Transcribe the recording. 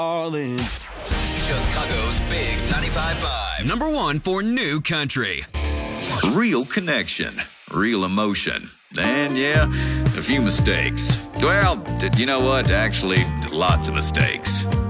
Darling. Chicago's Big 95.5. Number one for new country. Real connection, real emotion, and yeah, a few mistakes. Well, you know what? Actually, lots of mistakes.